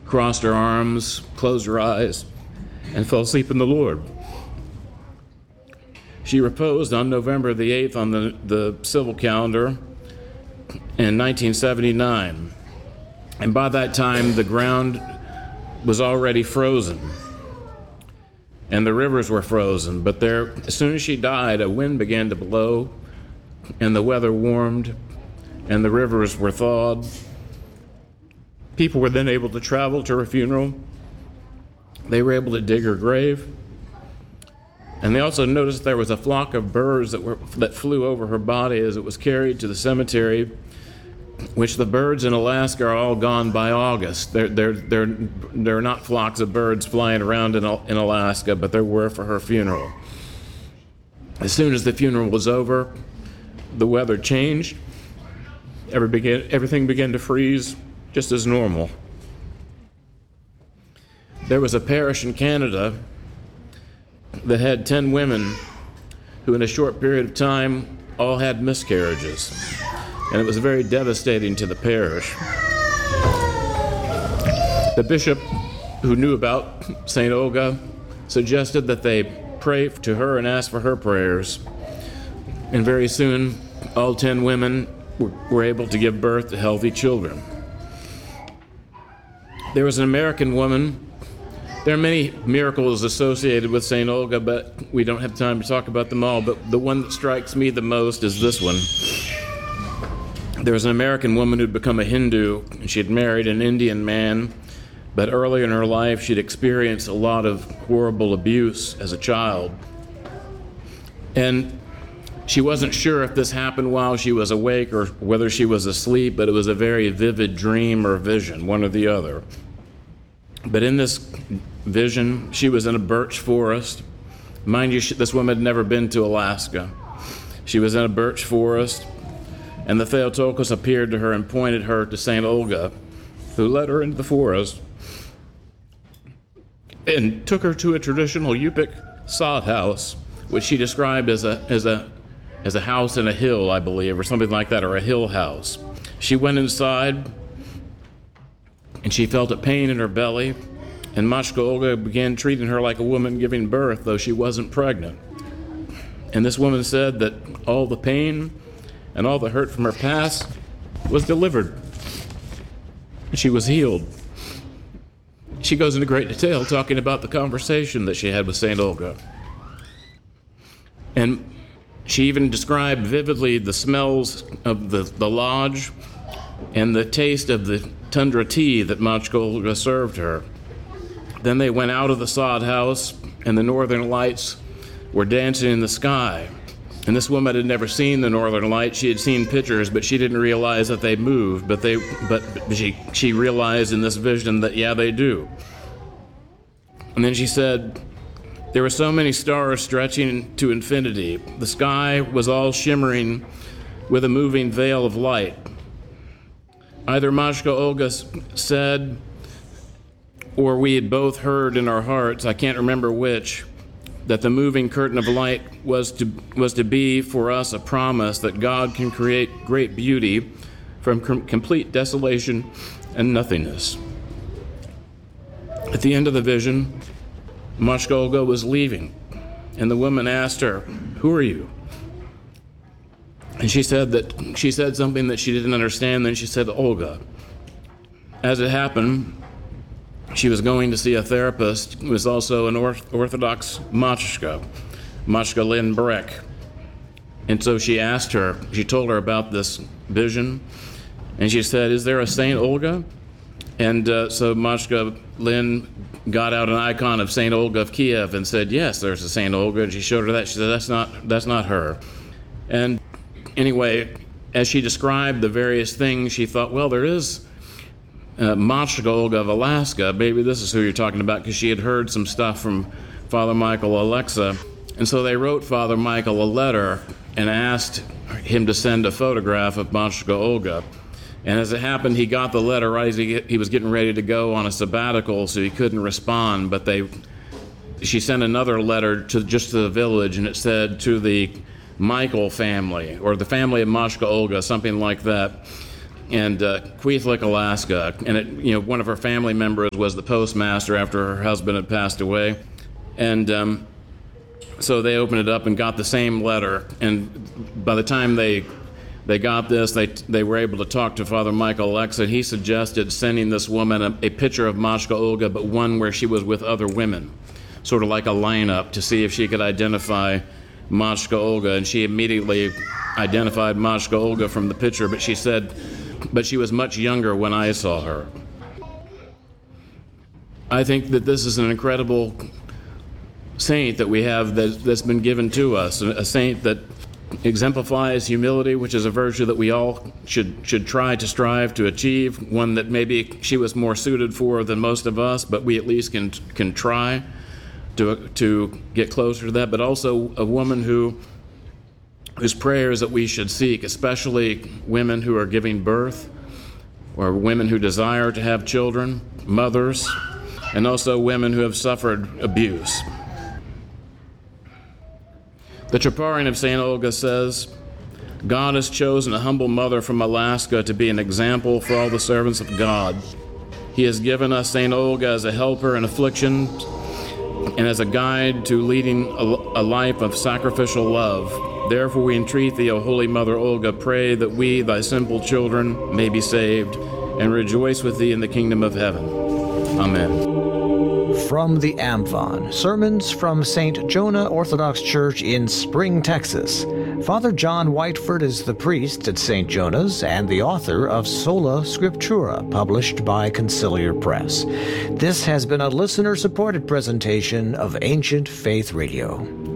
crossed her arms, closed her eyes, and fell asleep in the Lord. She reposed on November the 8th on the civil calendar in 1979. And by that time, the ground was already frozen, and the rivers were frozen. But there, as soon as she died, a wind began to blow, and the weather warmed, and the rivers were thawed. People were then able to travel to her funeral. They were able to dig her grave. And they also noticed there was a flock of birds that flew over her body as it was carried to the cemetery, which the birds in Alaska are all gone by August. There are not flocks of birds flying around in Alaska, but there were for her funeral. As soon as the funeral was over, the weather changed. Everything began to freeze, just as normal. There was a parish in Canada that had 10 women who, in a short period of time, all had miscarriages. And it was very devastating to the parish. The bishop, who knew about St. Olga, suggested that they pray to her and ask for her prayers. And very soon, all 10 women were able to give birth to healthy children. There was an American woman. There are many miracles associated with St. Olga, but we don't have time to talk about them all. But the one that strikes me the most is this one. There was an American woman who'd become a Hindu, and she'd married an Indian man, but early in her life she'd experienced a lot of horrible abuse as a child. And she wasn't sure if this happened while she was awake or whether she was asleep, but it was a very vivid dream or vision, one or the other. But in this vision, she was in a birch forest. Mind you, this woman had never been to Alaska. She was in a birch forest, and the Theotokos appeared to her and pointed her to St. Olga, who led her into the forest and took her to a traditional Yupik sod house, which she described as a house in a hill, I believe, or something like that, or a hill house. She went inside, and she felt a pain in her belly, and Matko Olga began treating her like a woman giving birth, though she wasn't pregnant. And this woman said that all the pain and all the hurt from her past was delivered. She was healed. She goes into great detail talking about the conversation that she had with St. Olga. And she even described vividly the smells of the lodge and the taste of the tundra tea that Matko Olga served her. Then they went out of the sod house, and the northern lights were dancing in the sky. And this woman had never seen the northern lights. She had seen pictures, but she didn't realize that they moved. But she realized in this vision that, yeah, they do. And then she said, there were so many stars stretching to infinity. The sky was all shimmering with a moving veil of light. Either Matko Olga said, or we had both heard in our hearts, I can't remember which, that the moving curtain of light was to be for us a promise that God can create great beauty from complete desolation and nothingness. At the end of the vision, Matko Olga was leaving, and the woman asked her, "Who are you?" And she said something that she didn't understand. Then she said, "Olga." As it happened, she was going to see a therapist who was also an Orthodox Machka Lynn Breck. And so she told her about this vision, and she said, "Is there a St. Olga?" And so Machka Lynn got out an icon of St. Olga of Kiev and said, "Yes, there's a St. Olga." And she showed her that. She said, that's not her. And anyway, as she described the various things, she thought, well, there is Matko Olga of Alaska. Maybe this is who you're talking about, because she had heard some stuff from Father Michael Alexa. And so they wrote Father Michael a letter and asked him to send a photograph of Matko Olga. And as it happened, he got the letter right as he was getting ready to go on a sabbatical, so he couldn't respond. But she sent another letter to the village, and it said, to the Michael family, or the family of Matko Olga, something like that. Kwethluk, Alaska. And one of her family members was the postmaster after her husband had passed away. And so they opened it up and got the same letter. And by the time they got this, they were able to talk to Father Michael Alexa. He suggested sending this woman a picture of Mashka Olga, but one where she was with other women, sort of like a lineup, to see if she could identify Mashka Olga. And she immediately identified Mashka Olga from the picture, but she said, but she was much younger when I saw her. I think that this is an incredible saint that we have that's been given to us, a saint that exemplifies humility, which is a virtue that we all should try to strive to achieve, one that maybe she was more suited for than most of us, but we at least can try to get closer to that. But also a woman whose prayers that we should seek, especially women who are giving birth, or women who desire to have children, mothers, and also women who have suffered abuse. The Troparion of St. Olga says, God has chosen a humble mother from Alaska to be an example for all the servants of God. He has given us St. Olga as a helper in affliction and as a guide to leading a life of sacrificial love. Therefore we entreat thee, O Holy Mother Olga, pray that we, thy simple children, may be saved and rejoice with thee in the kingdom of heaven. Amen. From the Amvon, sermons from St. Jonah Orthodox Church in Spring, Texas. Father John Whiteford is the priest at St. Jonah's and the author of Sola Scriptura, published by Conciliar Press. This has been a listener-supported presentation of Ancient Faith Radio.